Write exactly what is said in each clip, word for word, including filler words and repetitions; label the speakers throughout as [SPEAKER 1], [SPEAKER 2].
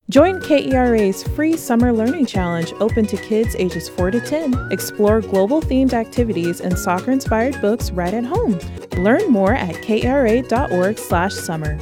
[SPEAKER 1] Join K E R A's free Summer Learning Challenge open to kids ages four to ten. Explore global-themed activities and soccer-inspired books right at home. Learn more at kra.org slash summer.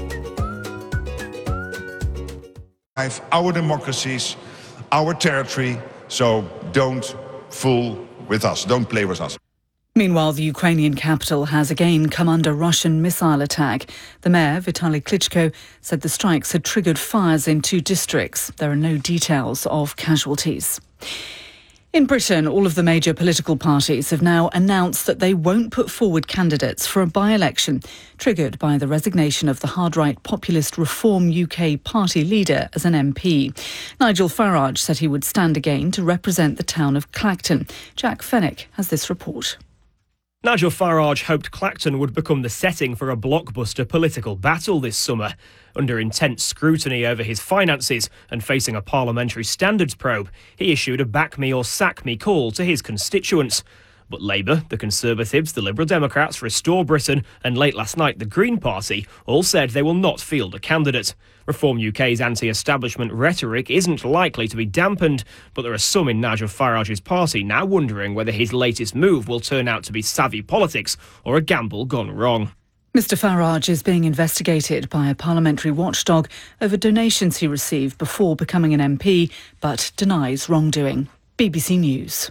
[SPEAKER 2] Our democracies, our territory, so don't fool with us, don't play with us.
[SPEAKER 3] Meanwhile, the Ukrainian capital has again come under Russian missile attack. The mayor, Vitaly Klitschko, said the strikes had triggered fires in two districts. There are no details of casualties. In Britain, all of the major political parties have now announced that they won't put forward candidates for a by-election, triggered by the resignation of the hard-right populist Reform U K party leader as an M P. Nigel Farage said he would stand again to represent the town of Clacton. Jack Fenwick has this report.
[SPEAKER 4] Nigel Farage hoped Clacton would become the setting for a blockbuster political battle this summer. Under intense scrutiny over his finances and facing a parliamentary standards probe, he issued a back me or sack me call to his constituents. But Labour, the Conservatives, the Liberal Democrats, Restore Britain and late last night the Green Party all said they will not field a candidate. Reform U K's anti-establishment rhetoric isn't likely to be dampened, but there are some in Nigel Farage's party now wondering whether his latest move will turn out to be savvy politics or a gamble gone wrong.
[SPEAKER 3] Mister Farage is being investigated by a parliamentary watchdog over donations he received before becoming an M P, but denies wrongdoing. B B C News.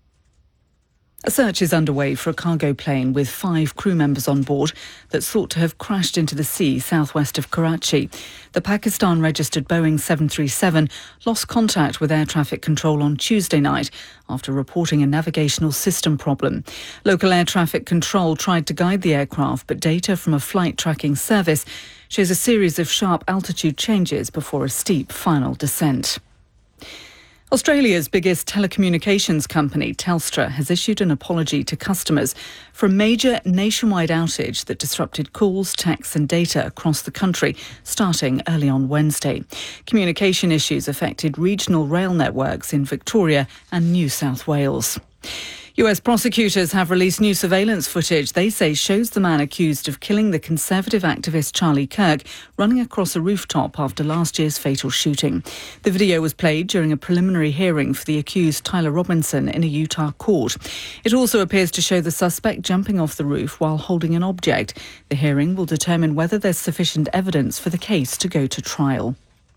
[SPEAKER 3] A search is underway for a cargo plane with five crew members on board that's thought to have crashed into the sea southwest of Karachi. The Pakistan-registered Boeing seven thirty-seven lost contact with air traffic control on Tuesday night after reporting a navigational system problem. Local air traffic control tried to guide the aircraft, but data from a flight tracking service shows a series of sharp altitude changes before a steep final descent. Australia's biggest telecommunications company, Telstra, has issued an apology to customers for a major nationwide outage that disrupted calls, texts and data across the country, starting early on Wednesday. Communication issues affected regional rail networks in Victoria and New South Wales. U S prosecutors have released new surveillance footage they say shows the man accused of killing the conservative activist Charlie Kirk running across a rooftop after last year's fatal shooting. The video was played during a preliminary hearing for the accused Tyler Robinson in a Utah court. It also appears to show the suspect jumping off the roof while holding an object. The hearing will determine whether there's sufficient evidence for the case to go to trial.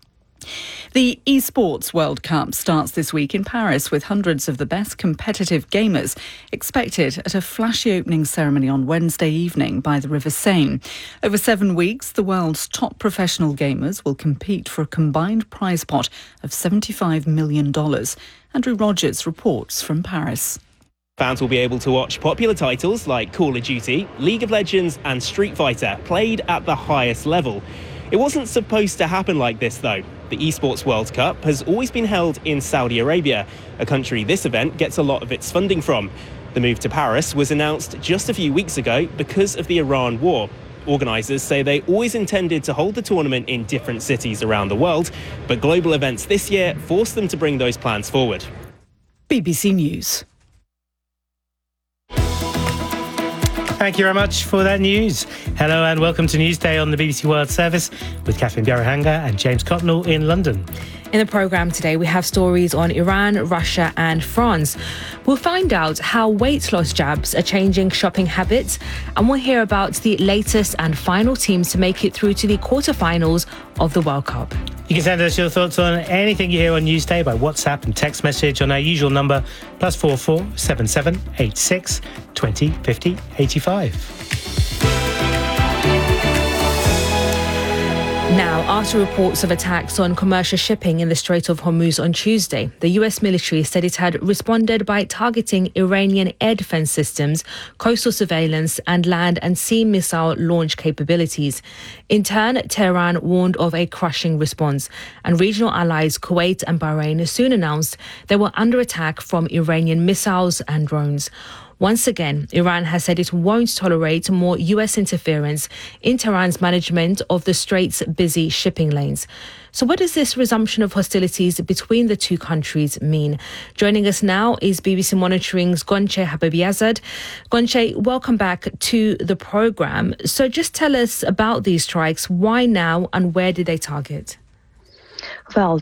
[SPEAKER 3] The eSports World Cup starts this week in Paris with hundreds of the best competitive gamers expected at a flashy opening ceremony on Wednesday evening by the River Seine. Over seven weeks, the world's top professional gamers will compete for a combined prize pot of seventy-five million dollars. Andrew Rogers reports from Paris.
[SPEAKER 5] Fans will be able to watch popular titles like Call of Duty, League of Legends and Street Fighter played at the highest level. It wasn't supposed to happen like this, though. The eSports World Cup has always been held in Saudi Arabia, a country this event gets a lot of its funding from. The move to Paris was announced just a few weeks ago because of the Iran war. Organisers say they always intended to hold the tournament in different cities around the world, but global events this year forced them to bring those plans forward.
[SPEAKER 3] B B C News.
[SPEAKER 6] Thank you very much for that news. Hello and welcome to Newsday on the B B C World Service with Catherine Byaruhanga and James Cotnell in London.
[SPEAKER 7] In the programme today, we have stories on Iran, Russia and France. We'll find out how weight loss jabs are changing shopping habits, and we'll hear about the latest and final teams to make it through to the quarterfinals of the World Cup.
[SPEAKER 6] You can send us your thoughts on anything you hear on Newsday by WhatsApp and text message on our usual number, plus four four seven seven eight six twenty fifty eighty-five.
[SPEAKER 7] Now, after reports of attacks on commercial shipping in the Strait of Hormuz on Tuesday, the U S military said it had responded by targeting Iranian air defense systems, coastal surveillance and land and sea missile launch capabilities. In turn, Tehran warned of a crushing response, and regional allies Kuwait and Bahrain soon announced they were under attack from Iranian missiles and drones. Once again, Iran has said it won't tolerate more U S interference in Tehran's management of the Strait's busy shipping lanes. So what does this resumption of hostilities between the two countries mean? Joining us now is B B C Monitoring's Gonche Habibiazad. Gonche, welcome back to the programme. So just tell us about these strikes. Why now and where did they target?
[SPEAKER 8] Well,